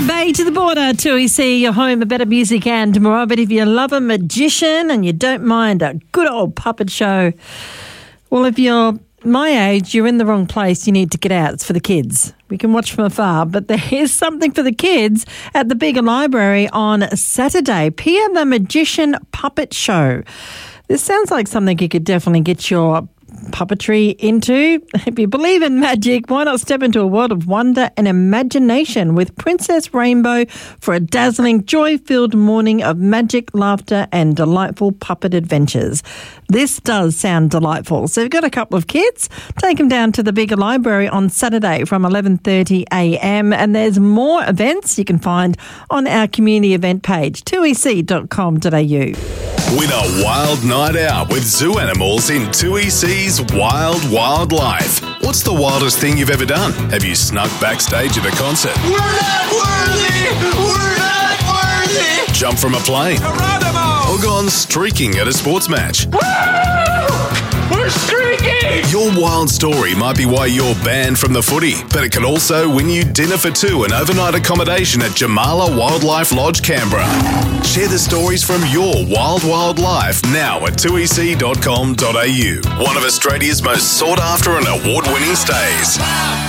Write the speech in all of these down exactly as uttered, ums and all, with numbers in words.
Bay to the border, Tui C, your home, a better music and more. But if you love a magician and you don't mind a good old puppet show, well, if you're my age, you're in the wrong place. You need to get out. It's for the kids. We can watch from afar, but there is something for the kids at the Bigger Library on Saturday. Pia the Magician Puppet Show. This sounds like something you could definitely get your puppetry into. If you believe in magic, why not step into a world of wonder and imagination with Princess Rainbow for a dazzling, joy-filled morning of magic, laughter and delightful puppet adventures. This does sound delightful. So you've got a couple of kids, take them down to the Bigger Library on Saturday from eleven thirty a m and there's more events you can find on our community event page, two e c dot com dot a u. Win a wild night out with zoo animals in two E C's Wild Wildlife. What's the wildest thing you've ever done? Have you snuck backstage at a concert? We're not worthy! We're not worthy! Jumped from a plane? Geronimo! Or gone streaking at a sports match? Woo! We're streaking! Your wild story might be why you're banned from the footy, but it can also win you dinner for two and overnight accommodation at Jamala Wildlife Lodge, Canberra. Share the stories from your wild wildlife now at two e c dot com dot a u. One of Australia's most sought after and award-winning stays.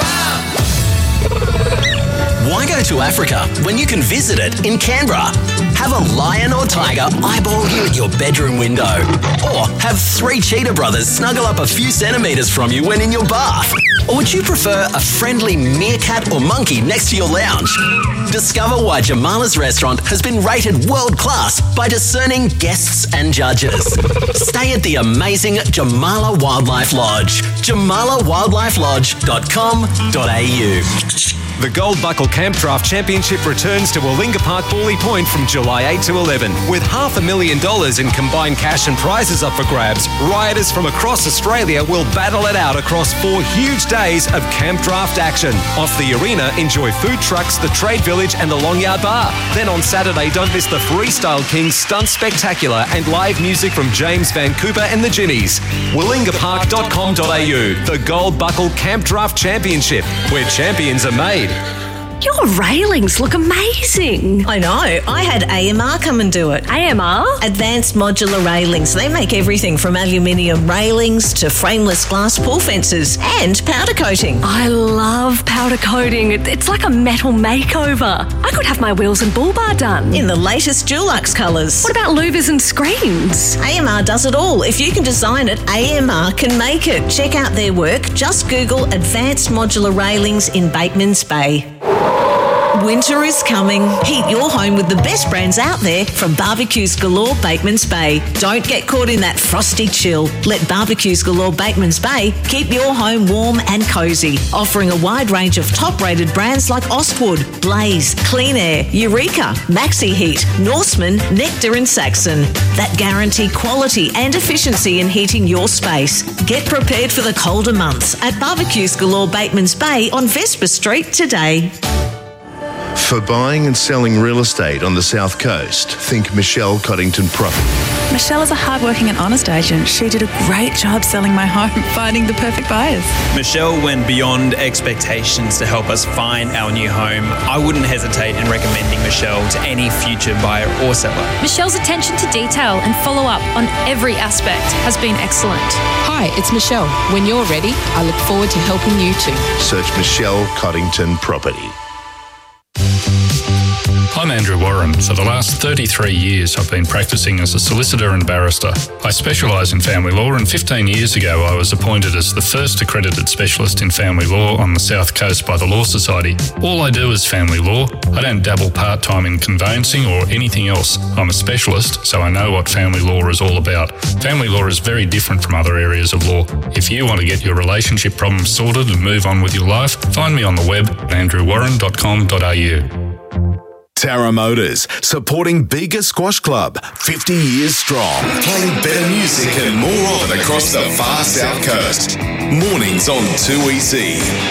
Why go to Africa when you can visit it in Canberra? Have a lion or tiger eyeball you at your bedroom window. Or have three cheetah brothers snuggle up a few centimetres from you when in your bath. Or would you prefer a friendly meerkat or monkey next to your lounge? Discover why Jamala's restaurant has been rated world-class by discerning guests and judges. Stay at the amazing Jamala Wildlife Lodge. jamala wildlife lodge dot com dot a u. The Gold Buckle Camp Draft Championship returns to Warringah Park Bawley Point from July eighth to eleven. With half a million dollars in combined cash and prizes up for grabs, rioters from across Australia will battle it out across four huge days of camp draft action. Off the arena, enjoy food trucks, the Trade Village and the Long Yard Bar. Then on Saturday, don't miss the Freestyle Kings Stunt Spectacular and live music from James Van Cooper and the Ginnies. warringah park dot com dot a u. The Gold Buckle Camp Draft Championship, where champions are made. Your railings look amazing. I know. I had A M R come and do it. A M R? Advanced Modular Railings. They make everything from aluminium railings to frameless glass pool fences and powder coating. I love powder coating. It- It's like a metal makeover. I could have my wheels and bull bar done. In the latest Dulux colours. What about louvers and screens? A M R does it all. If you can design it, A M R can make it. Check out their work. Just Google Advanced Modular Railings in Bateman's Bay. Winter is coming. Heat your home with the best brands out there from Barbecues Galore Bateman's Bay. Don't get caught in that frosty chill. Let Barbecues Galore Bateman's Bay keep your home warm and cosy, offering a wide range of top-rated brands like Oswood, Blaze, Clean Air, Eureka, Maxi Heat, Norseman, Nectar and Saxon. That guarantee quality and efficiency in heating your space. Get prepared for the colder months at Barbecues Galore Bateman's Bay on Vesper Street today. For buying and selling real estate on the South Coast, think Michelle Coddington Property. Michelle is a hardworking and honest agent. She did a great job selling my home, finding the perfect buyers. Michelle went beyond expectations to help us find our new home. I wouldn't hesitate in recommending Michelle to any future buyer or seller. Michelle's attention to detail and follow-up on every aspect has been excellent. Hi, it's Michelle. When you're ready, I look forward to helping you too. Search Michelle Coddington Property. I'm Andrew Warren. For the last thirty-three years, I've been practicing as a solicitor and barrister. I specialise in family law, and fifteen years ago I was appointed as the first accredited specialist in family law on the South Coast by the Law Society. All I do is family law. I don't dabble part-time in conveyancing or anything else. I'm a specialist, so I know what family law is all about. Family law is very different from other areas of law. If you want to get your relationship problems sorted and move on with your life, find me on the web at andrew warren dot com dot a u. Tara Motors, supporting Bigger Squash Club, fifty years strong, playing better music and more of it across the far South Coast. Mornings on two E C.